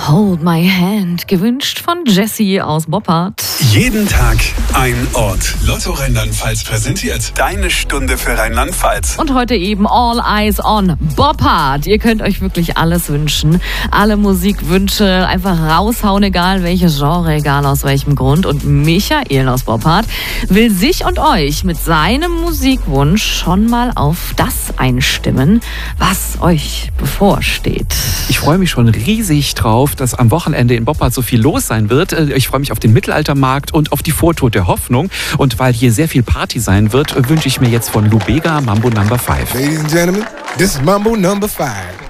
Hold My Hand, gewünscht von Jessie aus Boppard. Jeden Tag ein Ort. Lotto Rheinland-Pfalz präsentiert deine Stunde für Rheinland-Pfalz. Und heute eben All Eyes on Boppard. Ihr könnt euch wirklich alles wünschen. Alle Musikwünsche einfach raushauen, egal welches Genre, egal aus welchem Grund. Und Michael aus Boppard will sich und euch mit seinem Musikwunsch schon mal auf das einstimmen, was euch bevorsteht. Ich freue mich schon riesig drauf, dass am Wochenende in Boppard so viel los sein wird. Ich freue mich auf den Mittelaltermarkt und auf die Vortour der Hoffnung. Und weil hier sehr viel Party sein wird, wünsche ich mir jetzt von Lubega Mambo No. 5. Ladies and gentlemen, this is Mambo No. 5.